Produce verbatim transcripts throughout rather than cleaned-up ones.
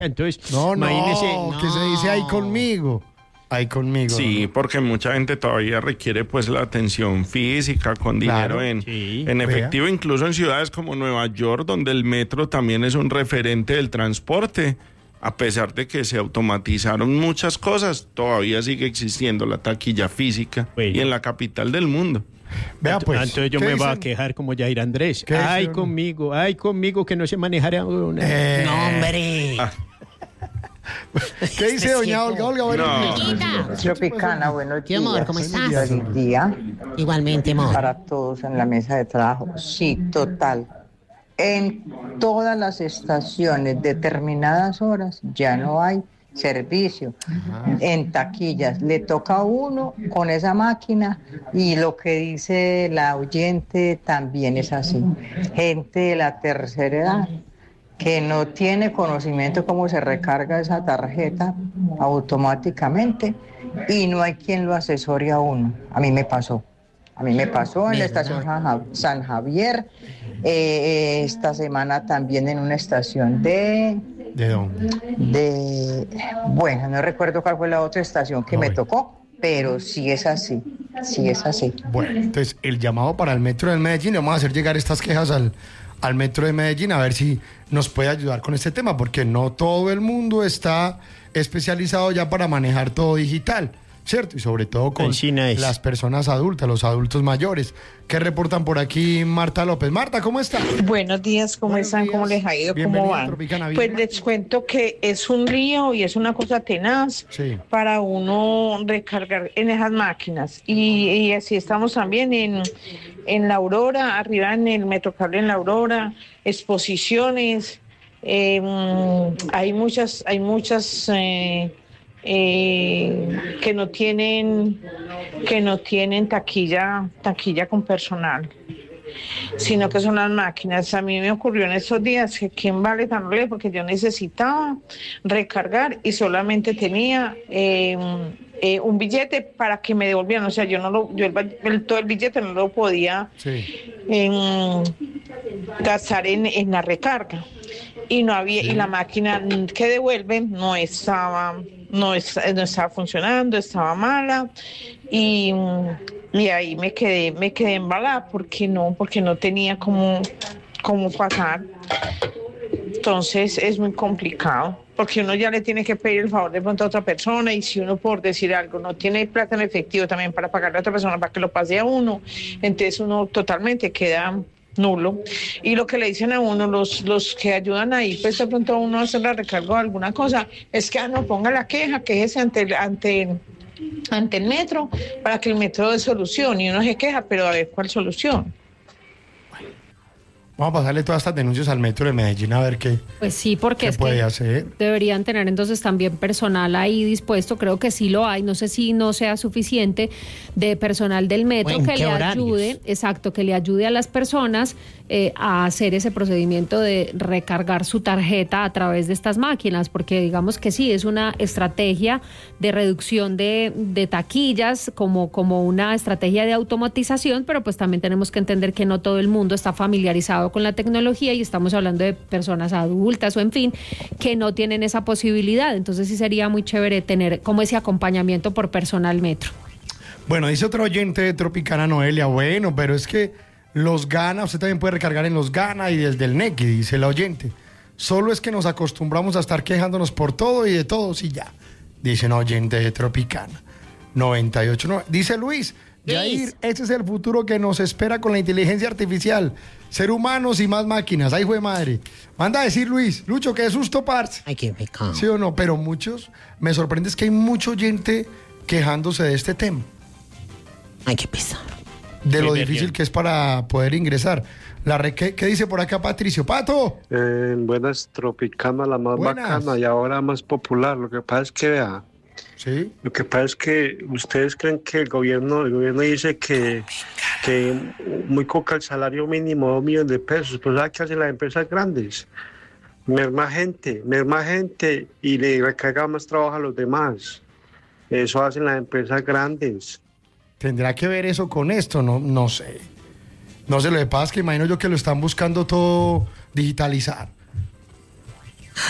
Entonces, No, no, imagínese, que se dice ahí conmigo. Ahí conmigo. Sí, ¿no? porque mucha gente todavía requiere pues la atención física con dinero Claro, en, sí. en Vea. efectivo, incluso en ciudades como Nueva York, donde el metro también es un referente del transporte. A pesar de que se automatizaron muchas cosas, todavía sigue existiendo la taquilla física Bueno. y en la capital del mundo. Vea pues. Entonces yo ¿qué me voy a dicen? quejar como Yair Andrés. ¿Qué Ay, dice uno? conmigo, ay, conmigo que no se manejará una. Eh, No, hombre. ¿Qué dice doña Olga? Olga, buenos No. días. Tropicana, buenos ¿Qué amor? días. ¿Cómo Buenos estás? días. Feliz día Igualmente, amor. para todos en la mesa de trabajo. Sí, total. En todas las estaciones, determinadas horas, ya no hay servicio. En taquillas, le toca a uno con esa máquina y lo que dice la oyente también es así. Gente de la tercera edad que no tiene conocimiento cómo se recarga esa tarjeta automáticamente y no hay quien lo asesore a uno. A mí me pasó. A mí me pasó en la estación San Ja- San Javier, eh, esta semana también en una estación de, ¿De dónde? de, bueno, no recuerdo cuál fue la otra estación que No, me bueno. tocó, pero sí es así, sí es así. Bueno, entonces el llamado para el metro de Medellín, le vamos a hacer llegar estas quejas al, al metro de Medellín a ver si nos puede ayudar con este tema, porque no todo el mundo está especializado ya para manejar todo digital, ¿cierto? Y sobre todo con En China es. las personas adultas, los adultos mayores. ¿Qué reportan por aquí Marta López? Marta, ¿cómo está? Buenos días, ¿cómo Buenos están? días. ¿Cómo les ha ido? Bienvenida ¿Cómo a van? Tropicana, bien. Pues les cuento que es un lío y es una cosa tenaz Sí. para uno recargar en esas máquinas. Y, y así estamos también en, en La Aurora, arriba en el Metrocable en La Aurora, exposiciones. eh, hay muchas, hay muchas eh, eh, que no tienen, que no tienen taquilla, taquilla con personal, sino que son las máquinas. A mí me ocurrió en estos días que quién vale tan horrible porque yo necesitaba recargar y solamente tenía eh, eh, un billete para que me devolvieran. O sea, yo no lo, yo el, el- todo el billete no lo podía Sí. en, gastar en, en la recarga. Y no había, y la máquina que devuelven no estaba, no, es- no estaba funcionando, estaba mala. Y, y ahí me quedé, me quedé embalada porque no, porque no tenía cómo, cómo pasar. Entonces es muy complicado, porque uno ya le tiene que pedir el favor de pronto a otra persona, y si uno, por decir algo, no tiene plata en efectivo también para pagarle a otra persona para que lo pase a uno, entonces uno totalmente queda nulo. Y lo que le dicen a uno, los, los que ayudan ahí, pues de pronto a uno a hacer la recarga o alguna cosa, es que ah, no, ponga la queja, quéjese ante el, ante, ante el metro para que el metro dé solución. Y uno se queja, pero a ver cuál solución. Vamos a pasarle todas estas denuncias al metro de Medellín a ver qué, Pues sí, porque qué es puede que hacer. deberían tener entonces también personal ahí dispuesto, creo que sí lo hay, no sé si no sea suficiente, de personal del metro ¿O en que qué le horarios? ayude, exacto, que le ayude a las personas eh, a hacer ese procedimiento de recargar su tarjeta a través de estas máquinas, porque digamos que sí, es una estrategia de reducción de, de taquillas, como, como una estrategia de automatización, pero pues también tenemos que entender que no todo el mundo está familiarizado con la tecnología y estamos hablando de personas adultas o en fin, que no tienen esa posibilidad. Entonces sí sería muy chévere tener como ese acompañamiento por personal metro. Bueno, dice otro oyente de Tropicana, Noelia, bueno, pero es que los Gana, usted también puede recargar en los Gana y desde el Nequi, dice el oyente. Solo es que nos acostumbramos a estar quejándonos por todo y de todos y ya, dice un oyente de Tropicana. noventa y ocho, no, dice Luis, Yair, ese es el futuro que nos espera con la inteligencia artificial. Ser humanos y más máquinas. Ay, jue madre. Manda a decir Luis, Lucho, qué susto, parce. Hay que pecado. ¿Sí o no? Pero muchos, me sorprende es que hay mucho oyente quejándose de este tema, Hay que pisar. de lo Muy difícil bien. que es para poder ingresar. La re- ¿qué, qué dice por acá Patricio? Pato. Eh, buenas, Tropicana, la más Buenas. bacana y ahora más popular. Lo que pasa es que, vea, Sí. lo que pasa es que ustedes creen que el gobierno, el gobierno dice que, que muy coca el salario mínimo, dos millones de pesos, pero ¿sabes qué hacen las empresas grandes? Merma gente, merma gente y le recarga más trabajo a los demás. Eso hacen las empresas grandes. ¿Tendrá que ver eso con esto? No, no sé. No sé, lo que pasa es que imagino yo que lo están buscando todo digitalizar.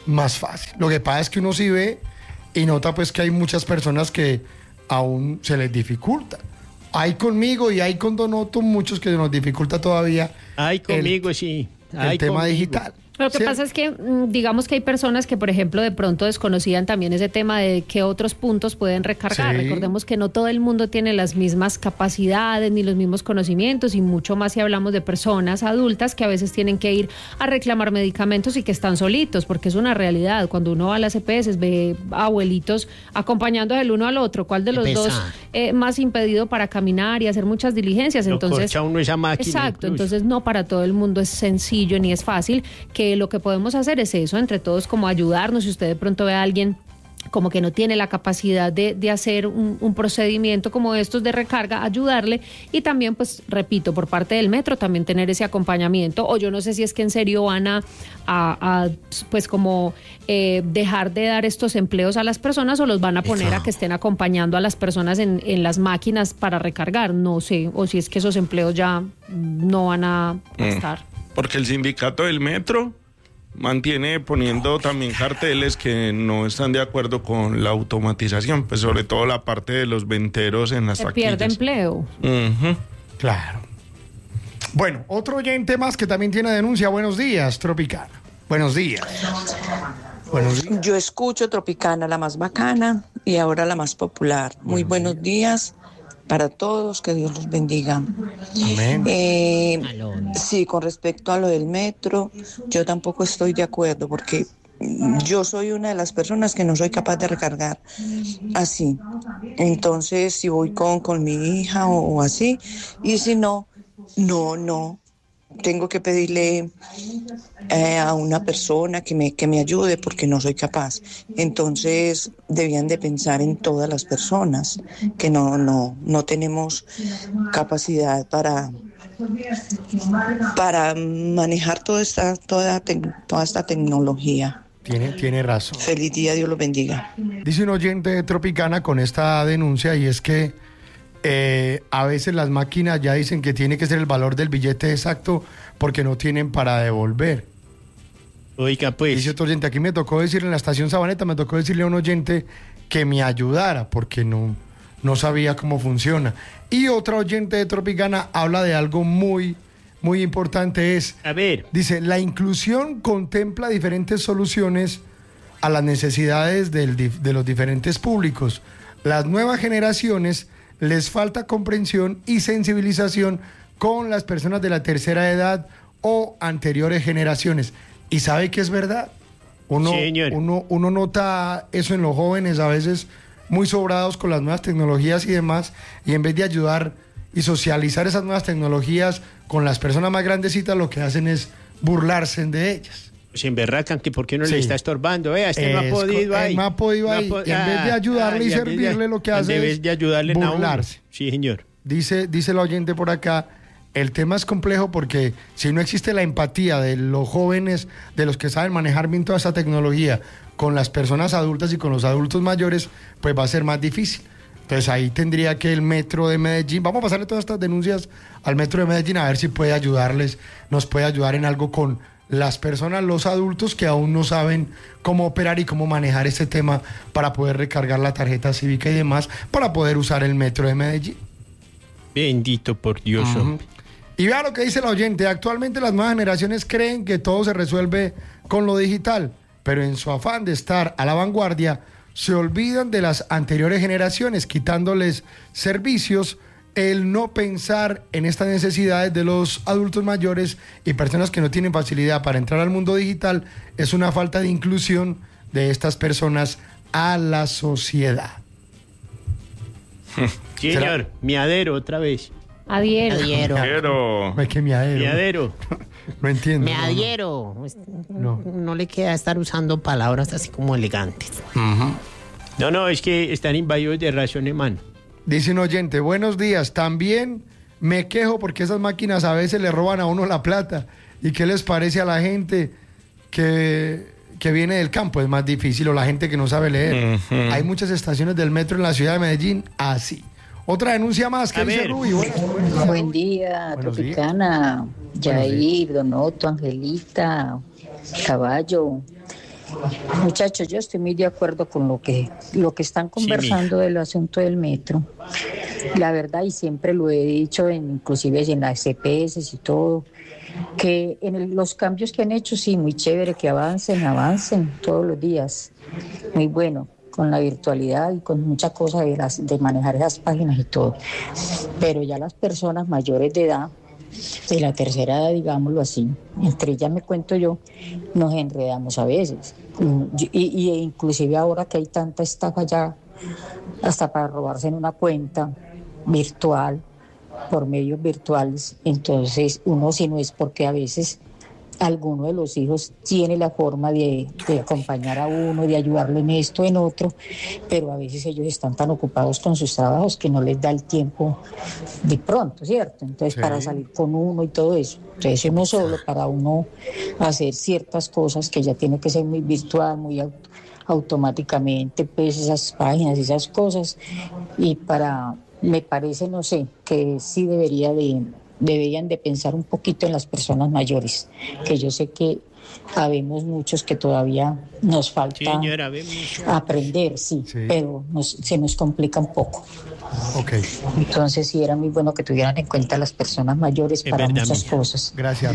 más fácil. Lo que pasa es que uno sí ve y nota pues que hay muchas personas que aún se les dificulta. Hay conmigo y hay con Donoto muchos que nos dificulta todavía. Ay, conmigo, el, sí. Ay, el tema conmigo. digital. Lo que ¿Cierto? pasa es que, mm, digamos que hay personas que, por ejemplo, de pronto desconocían también ese tema de qué otros puntos pueden recargar. Sí. Recordemos que no todo el mundo tiene las mismas capacidades ni los mismos conocimientos, y mucho más si hablamos de personas adultas que a veces tienen que ir a reclamar medicamentos y que están solitos, porque es una realidad. Cuando uno va a las E P S, ve abuelitos acompañando del uno al otro. ¿Cuál de los Pesa. dos eh, más impedido para caminar y hacer muchas diligencias? Lo Entonces, corcha uno esa máquina. exacto, incluso. entonces no para todo el mundo es sencillo ni es fácil, que lo que podemos hacer es eso, entre todos como ayudarnos. Si usted de pronto ve a alguien como que no tiene la capacidad de, de hacer un, un procedimiento como estos de recarga, ayudarle. Y también, pues, repito, por parte del metro también tener ese acompañamiento, o yo no sé si es que en serio van a, a, a pues como eh, dejar de dar estos empleos a las personas, o los van a poner a que estén acompañando a las personas en, en las máquinas para recargar, no sé, o si es que esos empleos ya no van a estar. Porque el sindicato del metro mantiene poniendo también carteles que no están de acuerdo con la automatización, pues sobre todo la parte de los venteros en las Se taquillas. pierde empleo. Ujú. Claro. Bueno, otro oyente más que también tiene denuncia. Buenos días, Tropicana. Buenos días. Buenos días. Yo escucho Tropicana, la más bacana, y ahora la más popular. Muy buenos días para todos, que Dios los bendiga. Amén. Eh, sí, con respecto a lo del metro, yo tampoco estoy de acuerdo, porque yo soy una de las personas que no soy capaz de recargar así. Entonces, si voy con, con mi hija o, o así, y si no, no, no. Tengo que pedirle eh, a una persona que me, que me ayude, porque no soy capaz. Entonces debían de pensar en todas las personas que no, no, no tenemos capacidad para, para manejar toda esta, toda, toda esta tecnología. Tiene, tiene razón. Feliz día, Dios los bendiga. Dice un oyente de Tropicana con esta denuncia, y es que Eh, a veces las máquinas ya dicen que tiene que ser el valor del billete exacto porque no tienen para devolver. Oiga, pues. Dice otro oyente, aquí me tocó decirle en la estación Sabaneta, me tocó decirle a un oyente que me ayudara porque no, no sabía cómo funciona. Y otra oyente de Tropicana habla de algo muy, muy importante, es, a ver, dice, la inclusión contempla diferentes soluciones a las necesidades del, de los diferentes públicos. Las nuevas generaciones les falta comprensión y sensibilización con las personas de la tercera edad o anteriores generaciones. ¿Y sabe que es verdad? Uno, Señor. uno, uno nota eso en los jóvenes, a veces muy sobrados con las nuevas tecnologías y demás, y en vez de ayudar y socializar esas nuevas tecnologías con las personas más grandecitas, lo que hacen es burlarse de ellas. se emberracan que por qué no Sí. le está estorbando. Vea, este no ha Es podido co- ahí. no ha podido ahí. po- Y en vez de ayudarle y en vez de- servirle, lo que hace en vez es de ayudarle a uno. burlarse. Sí, señor. Dice, dice el oyente por acá, el tema es complejo porque si no existe la empatía de los jóvenes, de los que saben manejar bien toda esa tecnología, con las personas adultas y con los adultos mayores, pues va a ser más difícil. Entonces ahí tendría que el Metro de Medellín, vamos a pasarle todas estas denuncias al Metro de Medellín a ver si puede ayudarles, nos puede ayudar en algo con las personas, los adultos que aún no saben cómo operar y cómo manejar este tema para poder recargar la tarjeta cívica y demás, para poder usar el Metro de Medellín. Bendito por Dios. Ujú. Hombre. Y vea lo que dice el oyente, actualmente las nuevas generaciones creen que todo se resuelve con lo digital, pero en su afán de estar a la vanguardia, se olvidan de las anteriores generaciones, quitándoles servicios, el no pensar en estas necesidades de los adultos mayores y personas que no tienen facilidad para entrar al mundo digital, es una falta de inclusión de estas personas a la sociedad. Sí, ¿Será? señor, miadero otra vez. Adhiero. Adhiero. Pero Es que miadero. Miadero. No entiendo. Me no, no. adhiero. No. No. le queda estar usando palabras así como elegantes. No, no, es que están invadidos de razón, hermano. Dice un oyente, buenos días, también me quejo porque esas máquinas a veces le roban a uno la plata. ¿Y qué les parece a la gente que, que viene del campo? Es más difícil, o la gente que no sabe leer. Ujú. Hay muchas estaciones del metro en la ciudad de Medellín así. Otra denuncia más, ¿qué A dice ver. Ruby? Buenas, buenas. Buen día, Buenos Tropicana, Buenos Yair, Donoto, Angelita, Caballo. Muchachos, yo estoy muy de acuerdo con lo que, lo que están conversando sí, del asunto del metro. La verdad, y siempre lo he dicho, en, inclusive en las C P S y todo, que en el, los cambios que han hecho, sí, muy chévere, que avancen, avancen todos los días. Muy bueno, con la virtualidad y con muchas cosas de, las, de manejar esas páginas y todo. Pero ya las personas mayores de edad, de la tercera edad, digámoslo así, entre ellas me cuento yo, nos enredamos a veces. Y, y inclusive ahora que hay tanta estafa ya, hasta para robarse en una cuenta virtual, por medios virtuales, entonces uno, si no es porque a veces alguno de los hijos tiene la forma de, de acompañar a uno, de ayudarlo en esto, en otro, pero a veces ellos están tan ocupados con sus trabajos que no les da el tiempo de pronto, ¿cierto? Entonces sí, para salir con uno y todo eso. Entonces uno solo, para uno hacer ciertas cosas que ya tiene que ser muy virtual, muy auto, automáticamente, pues esas páginas, esas cosas, y para, me parece, no sé, que sí debería de... deberían de pensar un poquito en las personas mayores, que yo sé que habemos muchos que todavía nos falta Señora, aprender, sí, sí. pero nos, se nos complica un poco. Okay. Entonces sí era muy bueno que tuvieran en cuenta a las personas mayores es para verdad, muchas mía. cosas. Gracias.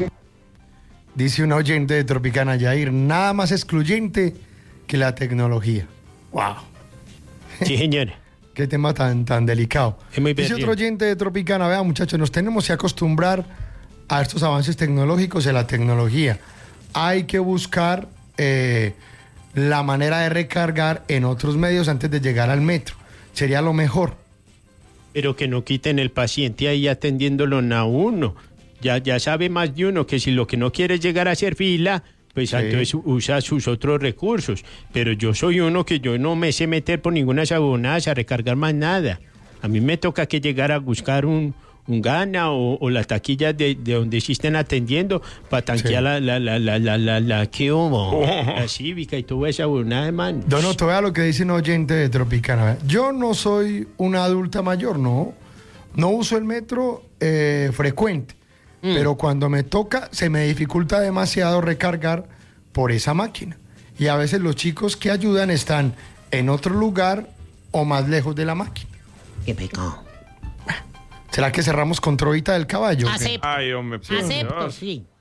Dice una oyente de Tropicana, Yair, nada más excluyente que la tecnología. Wow. Sí, señora. Qué tema tan, tan delicado. Es muy Dice otro oyente de Tropicana, vean muchachos, nos tenemos que acostumbrar a estos avances tecnológicos de la tecnología. Hay que buscar eh, la manera de recargar en otros medios antes de llegar al metro. Sería lo mejor. Pero que no quiten el paciente ahí atendiéndolo a uno. Ya, ya sabe más de uno que si lo que no quiere es llegar a hacer fila, pues sí, entonces usa sus otros recursos. Pero yo soy uno que yo no me sé meter por ninguna sabonaza a recargar más nada. A mí me toca que llegar a buscar un, un Gana o, o las taquillas de, de donde sí estén atendiendo para tanquear sí. la, la, la, la, la, la, la, ¿qué hubo? Oh. La cívica y toda esa bonada, man. Don Otto, vea lo que dice un oyente de Tropicana. Yo no soy una adulta mayor, no. No uso el metro eh, frecuente. Pero cuando me toca, se me dificulta demasiado recargar por esa máquina. Y a veces los chicos que ayudan están en otro lugar o más lejos de la máquina. Qué pecado. ¿Será que cerramos con Trovita del Caballo? Ay, hombre, Acepto, sí.